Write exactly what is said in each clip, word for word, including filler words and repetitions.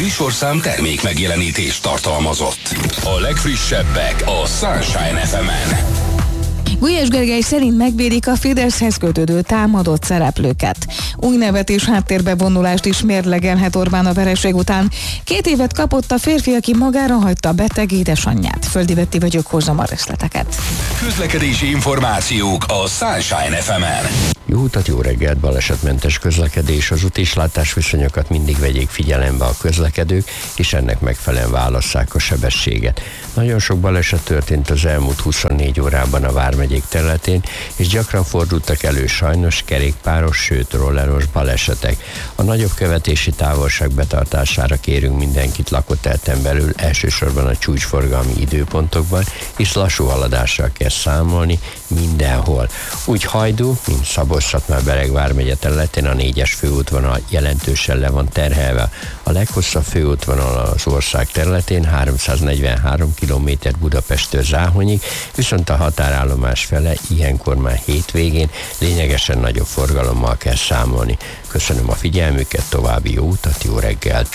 műsorszám termék megjelenítést tartalmazott. A legfrissebbek a Sunshine ef emen. Gulyás Gergely szerint megvédik a Fideszhez kötődő támadott szereplőket. Új nevet és háttérbe vonulást is mérlegelhet Orbán a vereség után. Két évet kapott a férfi, aki magára hagyta a beteg édesanyját. Földi Betti vagyok, hozzam a részleteket. Közlekedési információk a Sunshine ef emen. Jó utat, jó reggelt, balesetmentes közlekedés. Az útislátás viszonyokat mindig vegyék figyelembe a közlekedők, és ennek megfelelően válasszák a sebességet. Nagyon sok baleset történt az elmúlt huszonnégy órában a vármegyék területén, és gyakran fordultak elő sajnos kerékpáros, sőt rolleros balesetek. A nagyobb követési távolság betartására kérünk mindenkit lakótelten belül, elsősorban a csúcsforgalmi időpontokban, és lassú haladással kell számolni mindenhol. Úgy Hajdú, mint Szabolcs-Szatmár-Bereg vármegye területén a négyes főútvonal jelentősen le van terhelve. A leghosszabb főútvonal az ország területén háromszáznegyvenhárom kilométer Budapesttől Záhonyig, viszont a határállomás fele ilyenkor már hétvégén lényegesen nagyobb forgalommal kell számolni. Köszönöm a figyelmüket, további jó utat, jó reggelt!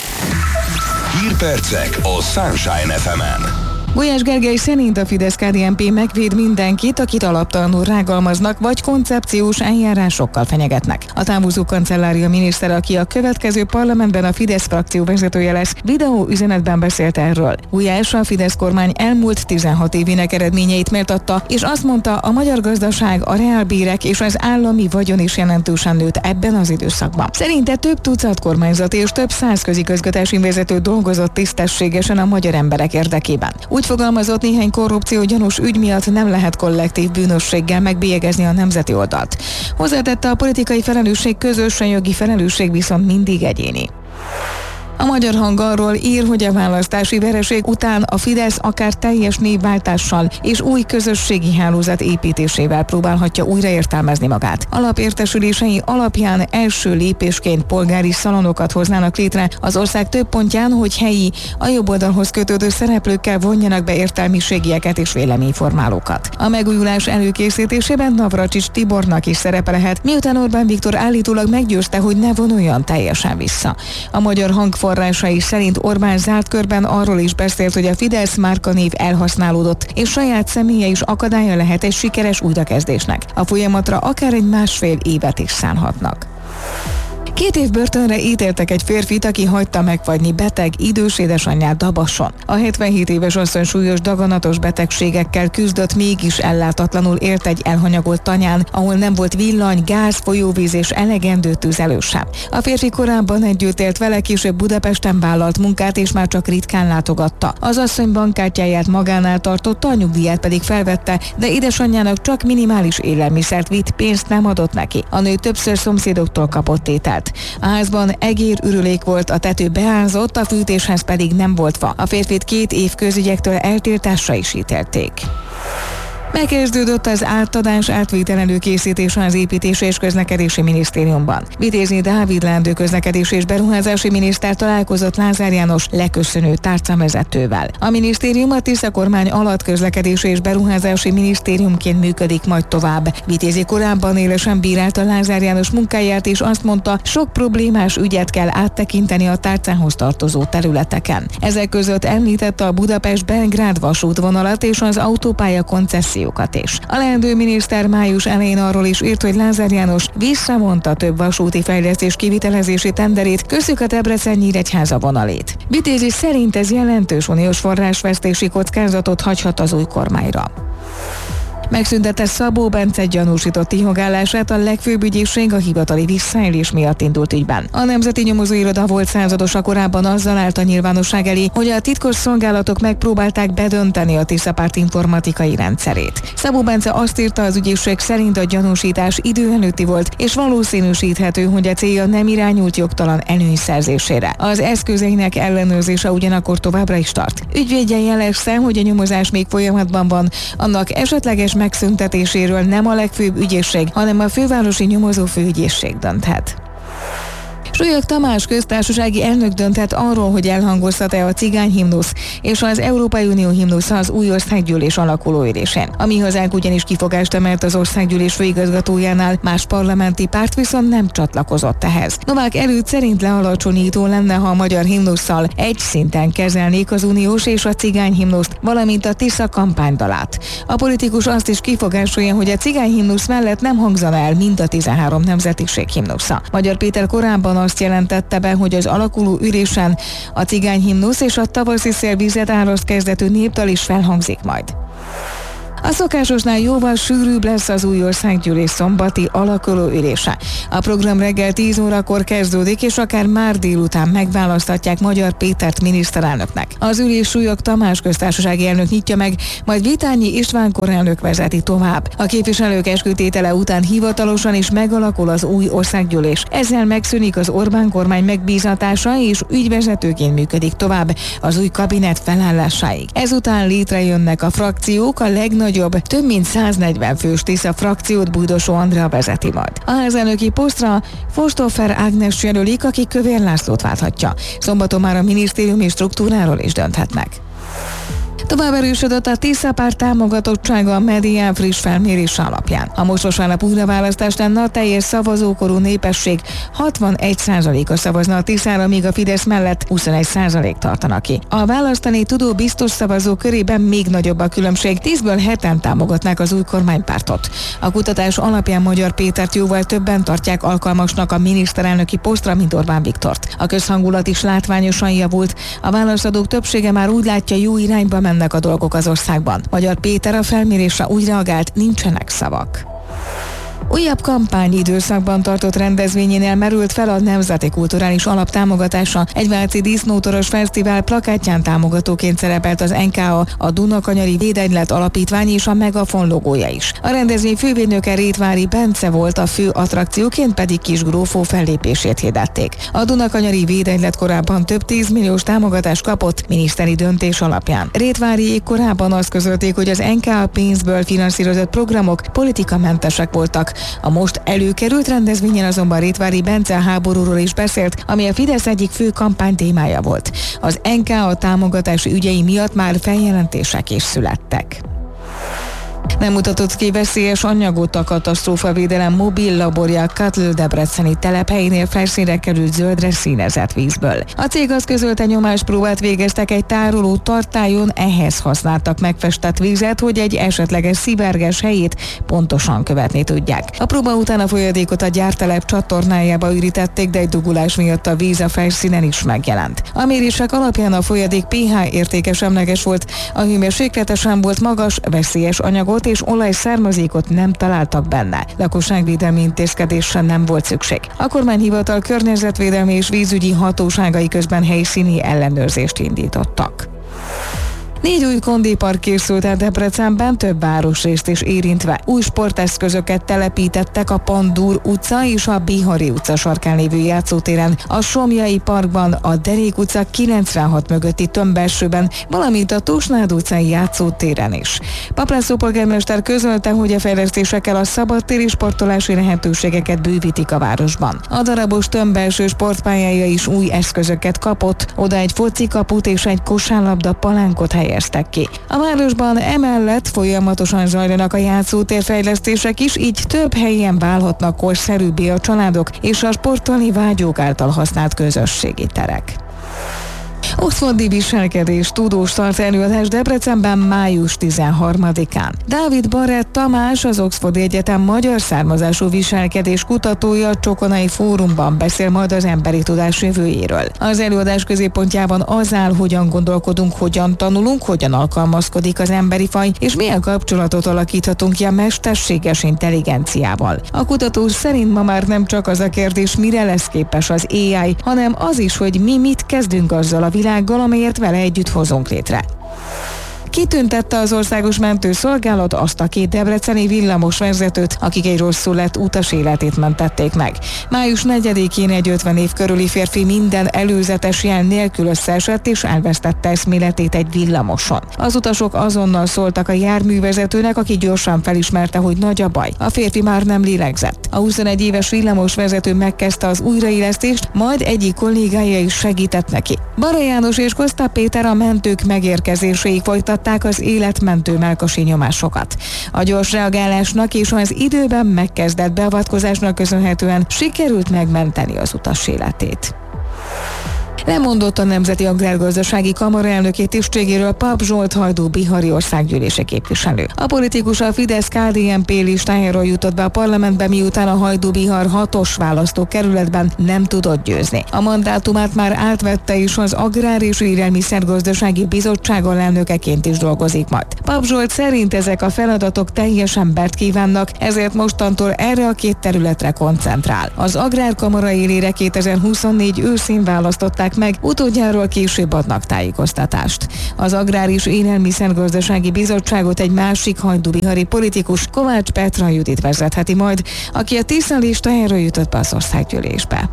Hírpercek a Sunshine ef emen. Gulyás Gergely szerint a Fidesz-ká dé en pé megvéd mindenkit, akit alaptalanul rágalmaznak, vagy koncepciós eljárásokkal fenyegetnek. A távozó kancellária miniszter, aki a következő parlamentben a Fidesz frakció vezetője lesz, videó üzenetben beszélt erről. Gulyás a Fidesz kormány elmúlt tizenhat évének eredményeit méltatta, és azt mondta, a magyar gazdaság, a reálbérek és az állami vagyon is jelentősen nőtt ebben az időszakban. Szerinte több tucat kormányzati és több száz közigazgatási vezető dolgozott tisztességesen a magyar emberek érdekében. Úgy fogalmazott, néhány korrupció gyanús ügy miatt nem lehet kollektív bűnösséggel megbélyegezni a nemzeti oldalt. Hozzátette, a politikai felelősség közös, a jogi felelősség viszont mindig egyéni. A Magyar Hang arról ír, hogy a választási vereség után a Fidesz akár teljes névváltással és új közösségi hálózat építésével próbálhatja újraértelmezni magát. Alapértesülései alapján első lépésként polgári szalonokat hoznának létre az ország több pontján, hogy helyi, a jobb oldalhoz kötődő szereplőkkel vonjanak be értelmiségieket és véleményformálókat. A megújulás előkészítésében Navracsics Tibornak is szerepe lehet, miután Orbán Viktor állítólag meggyőzte, hogy ne vonuljon teljesen vissza. A Magyar Hang forrásai szerint Orbán zárt körben arról is beszélt, hogy a Fidesz márkanév elhasználódott, és saját személye is akadálya lehet egy sikeres újrakezdésnek. A folyamatra akár egy másfél évet is szánhatnak. Két év börtönre ítéltek egy férfit, aki hagyta megfagyni beteg, idős édesanyját Dabason. A hetvenhét éves asszony súlyos daganatos betegségekkel küzdött, mégis ellátatlanul élt egy elhanyagolt tanyán, ahol nem volt villany, gáz, folyóvíz és elegendő tüzelő sem. A férfi korábban együtt élt vele, később Budapesten vállalt munkát, és már csak ritkán látogatta. Az asszony bankkártyáját magánál tartotta, a nyugdíját pedig felvette, de édesanyjának csak minimális élelmiszert vitt, pénzt nem adott neki. A nő többször szomszédoktól kapott tételt. A házban egérürülék volt, a tető beázott, a fűtéshez pedig nem volt fa. A férfit két év közügyektől eltiltásra is ítélték. Megkezdődött az átadás átvétel előkészítése az Építési és Közlekedési Minisztériumban. Vitézi Dávid leendő közlekedési és beruházási miniszter találkozott Lázár János leköszönő tárcavezetővel. A minisztérium a Tisza kormány alatt közlekedési és beruházási minisztériumként működik majd tovább. Vitézi korábban élesen bírálta Lázár János munkáját, és azt mondta, sok problémás ügyet kell áttekinteni a tárcához tartozó területeken. Ezek között említette a Budapest-Belgrád vasútvonalat és az autópálya koncesszió. Is. A leendő miniszter május elején arról is írt, hogy Lázár János visszavonta több vasúti fejlesztés kivitelezési tenderét, köztük a Debrecen-Nyíregyháza vonalét. Vitézi szerint ez jelentős uniós forrásvesztési kockázatot hagyhat az új kormányra. Megszüntette Szabó Bence gyanúsított ihogállását, a legfőbb ügyészség a hivatali visszaélés miatt indult ügyben. A Nemzeti Nyomozóiroda volt századosa korábban azzal állt a nyilvánosság elé, hogy a titkos szolgálatok megpróbálták bedönteni a Tiszapárt informatikai rendszerét. Szabó Bence azt írta, az ügyészség szerint a gyanúsítás idő előtti volt, és valószínűsíthető, hogy a célja nem irányult jogtalan előnyszerzésére. Az eszközeinek ellenőrzése ugyanakkor továbbra is tart. Ügyvédje jelezte, hogy a nyomozás még folyamatban van, annak esetleges megszüntetéséről nem a legfőbb ügyészség, hanem a fővárosi nyomozó főügyészség dönthet. Súlyog Tamás köztársasági elnök dönthet arról, hogy elhangoztat-e a cigányhimnusz és az Európai Unió himnusza az új országgyűlés alakuló ülésén. A Mi Hazánk ugyanis kifogást emelt az országgyűlés főigazgatójánál, más parlamenti párt viszont nem csatlakozott ehhez. Novák Erőd szerint lealacsonyító lenne, ha a magyar himnusszal egy szinten kezelnék az uniós és a cigányhimnuszt, valamint a Tisza kampánydalát. A politikus azt is kifogásolja, hogy a cigányhimnusz mellett nem hangzana el mind a tizenhárom nemzetiség himnusza. Magyar Péter korábban azt jelentette be, hogy az alakuló ülésen a cigányhimnusz és a tavaszi szélvizet áraszt kezdetű népdal is felhangzik majd. A szokásosnál jóval sűrűbb lesz az új országgyűlés szombati alakuló ülése. A program reggel tíz órakor kezdődik, és akár már délután megválasztatják Magyar Pétert miniszterelnöknek. Az ülés Súlyog Tamás köztársasági elnök nyitja meg, majd Vitányi István korelnök vezeti tovább. A képviselők eskütétele után hivatalosan is megalakul az új országgyűlés. Ezzel megszűnik az Orbán kormány megbízatása, és ügyvezetőként működik tovább az új kabinet felállásáig. Ezután létrejönnek a frakciók, a legnagyobb több mint száznegyven fős Tisza frakciót Bújdosó Andrea vezeti majd. A házelnöki posztra Forstófer Ágnes jelölik, aki Kövér Lászlót válthatja. Szombaton már a minisztériumi struktúráról is dönthetnek. Tovább erősödött a Tisza párt támogatottsága a Medián friss felmérés alapján. A most vasárnap újraválasztás lenne, a teljes szavazókorú népesség hatvanegy százaléka szavazna a Tiszára, míg a Fidesz mellett huszonegy százalék tartanak ki. A választani tudó biztos szavazó körében még nagyobb a különbség, tízből heten támogatnák az új kormánypártot. A kutatás alapján Magyar Pétert jóval többen tartják alkalmasnak a miniszterelnöki posztra, mint Orbán Viktort. A közhangulat is látványosan javult, a válaszadók többsége már úgy látja, jó irányba mennek a dolgok az országban. Magyar Péter a felmérésre úgy reagált, nincsenek szavak. Újabb kampányidőszakban tartott rendezvényénél merült fel a Nemzeti Kulturális Alap támogatása. Egy váci disznótoros fesztivál plakátján támogatóként szerepelt az en ká á, a Dunakanyari Védegylet Alapítvány és a Megafon logója is. A rendezvény fővédnöke Rétvári Bence volt, a fő attrakcióként pedig Kis Grófó fellépését hirdették. A Dunakanyari Védegylet korábban több tízmilliós támogatást kapott miniszteri döntés alapján. Rétváriék korábban azt közölték, hogy az en ká á pénzből finanszírozott programok politikamentesek voltak. A most előkerült rendezvényen azonban Rétvári Bence háborúról is beszélt, ami a Fidesz egyik fő kampánytémája volt. Az en ká á támogatási ügyei miatt már feljelentések is születtek. Nem mutatott ki veszélyes anyagot a katasztrófavédelem mobil laborja Katl debreceni telephelyénél felszínre került zöldre színezett vízből. A cég azt közölte, nyomáspróbát végeztek egy tároló tartályon, ehhez használtak megfestett vizet, hogy egy esetleges szivárgás helyét pontosan követni tudják. A próba után a folyadékot a gyártelep csatornájába ürítették, de egy dugulás miatt a víz a felszínen is megjelent. A mérések alapján a folyadék pé há értéke semleges volt, a hőmérséklete sem volt magas, veszélyes anyagot és olajszármazékot nem találtak benne. Lakosságvédelmi intézkedésre nem volt szükség. A kormányhivatal környezetvédelmi és vízügyi hatóságai közben helyszíni ellenőrzést indítottak. Négy új kondipark készült el Debrecenben, több városrészt is érintve. Új sporteszközöket telepítettek a Pandúr utca és a Bihari utca sarkán lévő játszótéren, a Somlyai parkban, a Derék utca kilencvenhat mögötti tömbbelsőben, valamint a Tusnád utcai játszótéren is. Paplászló polgármester közölte, hogy a fejlesztésekkel a szabadtéri sportolási lehetőségeket bővítik a városban. A darabos tömbbelső sportpályája is új eszközöket kapott, oda egy focikaput és egy kosárlabda palánkot helyeztek ki. A városban emellett folyamatosan zajlanak a játszótérfejlesztések is, így több helyen válhatnak korszerűbbé a családok és a sportolni vágyók által használt közösségi terek. Oxfordi viselkedés tudós tart előadás Debrecenben május tizenharmadikán. Dávid Barrett Tamás, az Oxfordi Egyetem magyar származású viselkedés kutatója a Csokonai Fórumban beszél majd az emberi tudás jövőjéről. Az előadás középpontjában az áll, hogyan gondolkodunk, hogyan tanulunk, hogyan alkalmazkodik az emberi faj, és milyen kapcsolatot alakíthatunk ki a mesterséges intelligenciával. A kutató szerint ma már nem csak az a kérdés, mire lesz képes az á i, hanem az is, hogy mi mit kezdünk azzal a világgal, amelyet vele együtt hozunk létre. kitüntette az Országos Mentőszolgálat azt a két debreceni villamosvezetőt, akik egy rosszul lett utas életét mentették meg. május negyedikén egy ötven év körüli férfi minden előzetes jel nélkül összeesett és elvesztette eszméletét egy villamoson. Az utasok azonnal szóltak a járművezetőnek, aki gyorsan felismerte, hogy nagy a baj. A férfi már nem lélegzett. A huszonegy éves villamosvezető megkezdte az újraélesztést, majd egyik kollégája is segített neki. Bara János és Koszta Péter a mentők megérkezéséig folytatták az életmentő melkasi nyomásokat. A gyors reagálásnak és az időben megkezdett beavatkozásnak köszönhetően sikerült megmenteni az utas életét. Lemondott a Nemzeti Agrárgazdasági Kamara elnöki tisztségéről Papp Zsolt hajdú-bihari országgyűlési képviselő. A politikus a Fidesz-ká dé en pé listájáról jutott be a parlamentbe, miután a Hajdú-Bihar hatos választókerületben nem tudott győzni. A mandátumát már átvette, és az Agrár és Élelmiszergazdasági Bizottság alelnökeként is dolgozik majd. Papp Zsolt szerint ezek a feladatok teljes embert kívánnak, ezért mostantól erre a két területre koncentrál. Az Agrárkamara élére kétezer-huszonnégy őszén választották meg, utódjáról később adnak tájékoztatást. Az Agrár és Élelmiszergazdasági Bizottságot egy másik hajdú-bihari politikus, Kovács Petra Judit vezetheti majd, aki a Tisza listájáról jutott be az országgyűlésbe.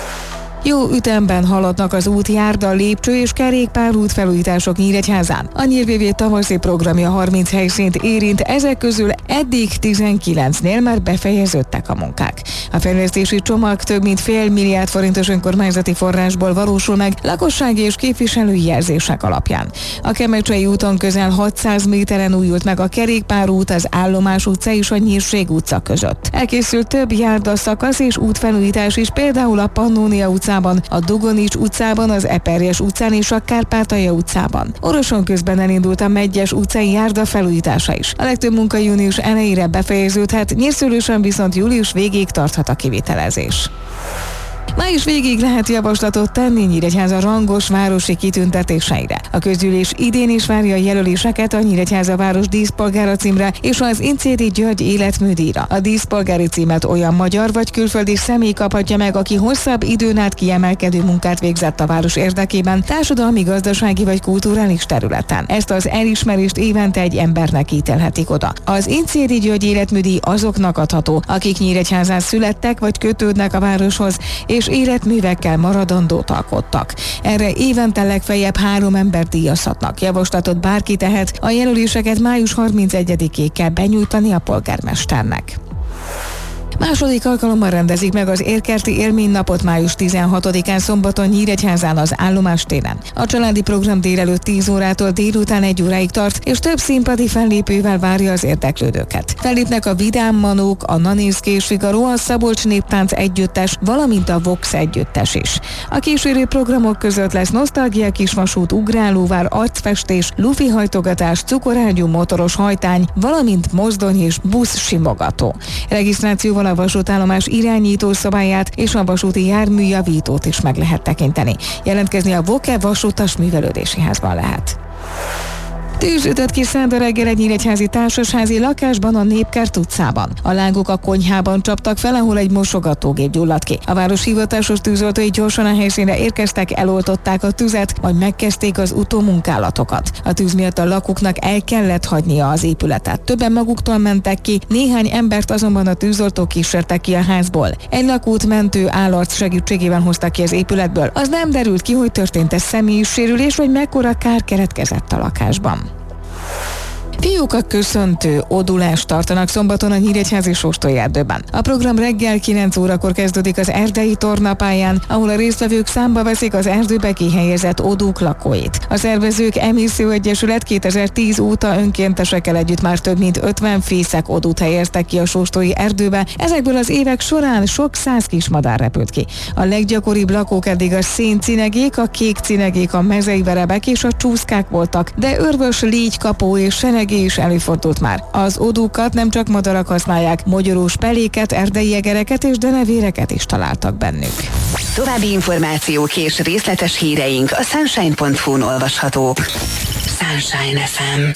Jó ütemben haladnak az út, járda, lépcső és kerékpárút felújítások Nyíregyházán. A Nyír-vé vé tavaszi programja harminc helyszínt érint, ezek közül eddig tizenkilencnél már befejeződtek a munkák. A fejlesztési csomag több mint fél milliárd forintos önkormányzati forrásból valósul meg lakossági és képviselői jelzések alapján. A Kemecsei úton közel hatszáz méteren újult meg a kerékpárút, az Állomás utca és a Nyírség utca között. Elkészült több járda szakasz és útfelújítás is, például a Pannónia utcában, a Dugonics utcában, az Eperjes utcán és a Kárpátalja utcában. Oroson közben elindult a Medgyes utcai járda felújítása is. A legtöbb munka június elejére befejeződhet, Nyírszőlősen viszont július végéig tarthat a kivitelezés. Május végéig lehet javaslatot tenni Nyíregyháza rangos városi kitüntetéseire. A közgyűlés idén is várja a jelöléseket a Nyíregyháza város díszpolgára címre és az Incédi György életműdíjra. A díszpolgári címet olyan magyar vagy külföldi személy kaphatja meg, aki hosszabb időn át kiemelkedő munkát végzett a város érdekében, társadalmi, gazdasági vagy kulturális területen. Ezt az elismerést évente egy embernek ítélhetik oda. Az Incédi György életműdíj azoknak adható, akik Nyíregyházán születtek vagy kötődnek a városhoz, és életművekkel maradandót alkottak. Erre évente legfeljebb három ember díjazhatnak. Javaslatot bárki tehet, a jelöléseket május harmincegyedikéig kell benyújtani a polgármesternek. Második alkalommal rendezik meg az Érkerti Élménynapot május tizenhatodikán szombaton Nyíregyházán az Állomás téren. A családi program délelőtt tíz órától délután egy óráig tart, és több színpadi fellépővel várja az érdeklődőket. Fellépnek a Vidám Manók, a Nanészkés Figaro, a Szabolcs Néptánc együttes, valamint a Vox együttes is. A kísérő programok között lesz nosztalgia kisvasút, ugrálóvár, arcfestés, lufihajtogatás, cukorágyú motoros hajtány, valamint mozdony és busz simogató. Regisztrációval a vasútállomás irányító szabályát és a vasúti járműjavítót is meg lehet tekinteni. Jelentkezni a Voke Vasutas Művelődési Házban lehet. Tűz ütött ki szerda reggel egy nyíregyházi társasházi lakásban a Népkert utcában. A lángok a konyhában csaptak fel, ahol egy mosogatógép gyulladt ki. A város hivatásos tűzoltói gyorsan a helyszínre érkeztek, eloltották a tüzet, majd megkezdték az utómunkálatokat. A tűz miatt a lakóknak el kellett hagynia az épületet. Többen maguktól mentek ki, néhány embert azonban a tűzoltók kísértek ki a házból. Egy lakót mentő állarc segítségével hoztak ki az épületből. Az nem derült ki, hogy történt-e személyi sérülés, vagy mekkora kár keletkezett a lakásban. Fiúk a köszöntő ódulást tartanak szombaton a Nyíregyházi Sóstolyi erdőben. A program reggel kilenc órakor kezdődik az erdei tornapályán, ahol a résztvevők számba veszik az erdőbe kihelyezett ódúk lakóit. A szervezők Emisszió Egyesület kétezer-tíz óta önkéntesekkel együtt már több mint ötven fészek ódút helyeztek ki a Sóstolyi erdőbe. Ezekből az évek során sok száz kismadár repült ki. A leggyakoribb lakók eddig a széncinegék, a kék cinegék, a mezei verebek és a csúszkák voltak, de örvös, légykapó és seneg is előfordult már. Az ódúkat nem csak madarak használják, mogyorós peléket, erdei egereket és denevéreket is találtak bennük. További információk és részletes híreink a sunshine pont hu-n olvashatók. Sunshine ef em.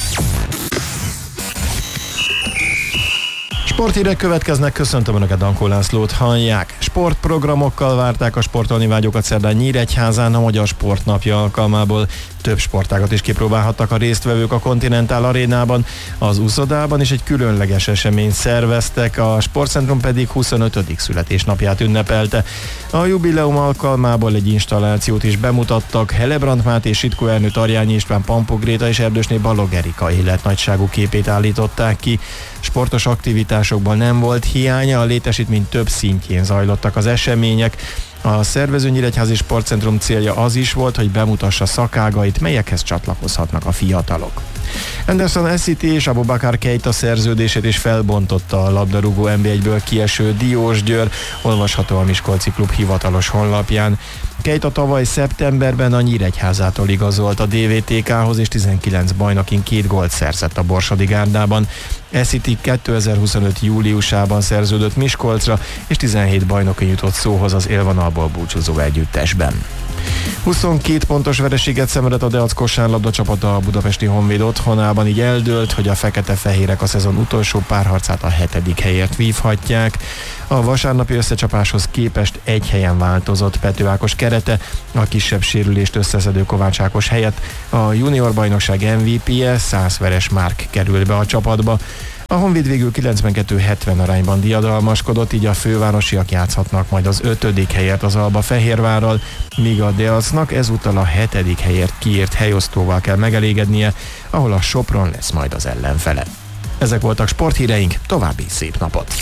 Sporthírek következnek, köszöntöm Önöket, Dankó Lászlót hallják. Sportprogramokkal várták a sportolni vágyókat szerdán Nyíregyházán a Magyar Sportnapja alkalmából. Több sportágat is kipróbálhattak a résztvevők a Continental Arénában, az úszodában is egy különleges eseményt szerveztek, a sportcentrum pedig huszonötödik születésnapját ünnepelte. A jubileum alkalmából egy installációt is bemutattak, Helebrant Máté, Sitkó Ernő, Tarjányi István, Pampó Gréta és Erdősné Balog Erika életnagyságú képét állították ki. Sportos aktivitásokban nem volt hiánya, a létesítmény több szintjén zajlottak az események. A szervező Nyíregyházi Sportcentrum célja az is volt, hogy bemutassa szakágait, melyekhez csatlakozhatnak a fiatalok. Anderson Essity és Abubakar Keita szerződését is felbontotta a labdarúgó en bé egyből kieső Diósgyőr, olvasható a Miskolci klub hivatalos honlapján. Keita tavaly szeptemberben a Nyíregyházától igazolt a dé vé té ká-hoz, és tizenkilenc bajnokin két gólt szerzett a Borsodi Gárdában. Essity kétezer-huszonöt júliusában szerződött Miskolcra, és tizenhét bajnokin jutott szóhoz az élvonalból búcsúzó együttesben. huszonkét pontos vereséget szenvedett a Deac kosárlabda csapata a budapesti Honvéd otthonában, így eldőlt, hogy a fekete-fehérek a szezon utolsó párharcát a hetedik helyért vívhatják. A vasárnapi összecsapáshoz képest egy helyen változott Pető Ákos kerete, a kisebb sérülést összeszedő Kovács Ákos helyett a junior bajnokság em vé pé-je száz veres Márk került be a csapatba. A Honvéd végül kilencvenkettő hetven arányban diadalmaskodott, így a fővárosiak játszhatnak majd az ötödik helyért az Alba Fehérvárral, míg a Deacnak ezúttal a hetedik helyért kiírt helyosztóval kell megelégednie, ahol a Sopron lesz majd az ellenfele. Ezek voltak sporthíreink, további szép napot!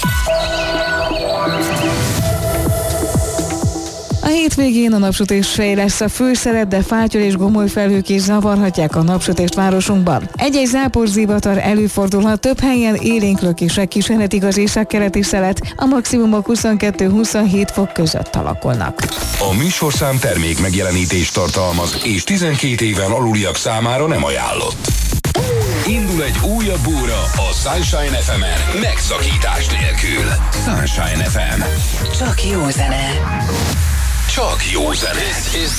A hétvégén a napsütés lesz a főszerep, de fátyol és gomoly felhők is zavarhatják a napsütést városunkban. Egy-egy záporzivatar előfordulhat, több helyen élénk lökések kísérhetik az északkeleti szelet, a maximumok huszonkettő-huszonhét fok között alakulnak. A műsorszám termék megjelenítést tartalmaz, és tizenkét éven aluliak számára nem ajánlott. Indul egy újabb óra a Sunshine ef emen, megszakítás nélkül. Sunshine ef em. Csak jó zene. Csak jó zene. This is